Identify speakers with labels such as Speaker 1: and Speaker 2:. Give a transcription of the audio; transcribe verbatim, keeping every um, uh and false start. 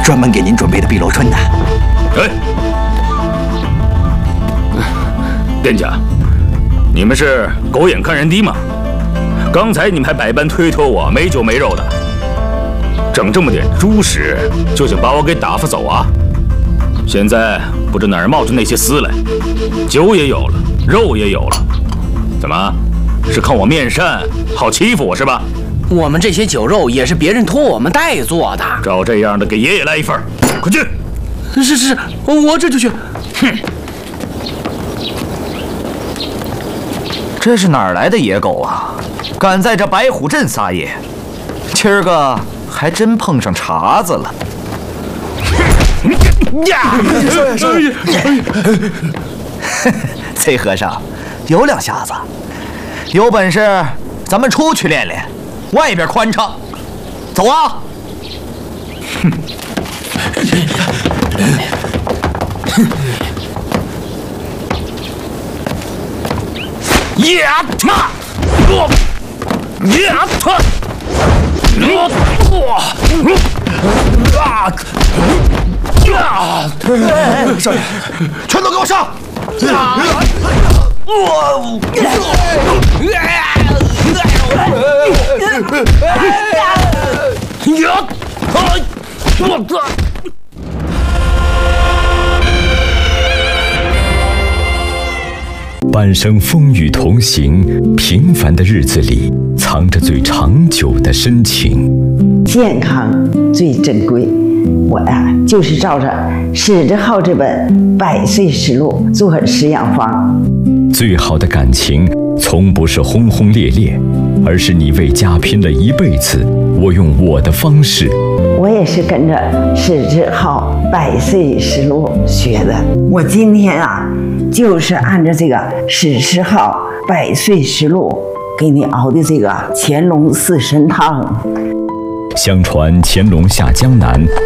Speaker 1: 专门给您准备的碧螺春呢。
Speaker 2: 哎，店家，你们是狗眼看人低吗？刚才你们还百般推脱我没酒没肉的，整这么点猪食就想把我给打发走啊？现在不知哪儿冒出那些丝来，酒也有了，肉也有了，怎么是看我面善好欺负我是吧？
Speaker 3: 我们这些酒肉也是别人托我们代做的。
Speaker 2: 照这样的，给爷爷来一份，快去！
Speaker 3: 是是，我这就去。
Speaker 2: 哼！
Speaker 1: 这是哪儿来的野狗啊？敢在这白虎镇撒野，今儿个还真碰上茬子了。呀！少爷，少爷，崔和尚，有两下子，有本事咱们出去练练，外边宽敞。走啊！哼！呀他！我呀他！我我啊！呀！少爷，全都给我上！我呀！我操！
Speaker 4: 半生风雨同行，平凡的日子里藏着最长久的深情。
Speaker 5: 健康最珍贵，我呀、啊、就是照着史志浩这本《百岁实录》做食养方。
Speaker 4: 最好的感情从不是轰轰烈烈，而是你为家拼了一辈子，我用我的方式。
Speaker 5: 我也是跟着史志浩《百岁实录》学的。我今天啊，就是按照这个史志浩《百岁实录》给你熬的这个乾隆四神汤。
Speaker 4: 相传乾隆下江南，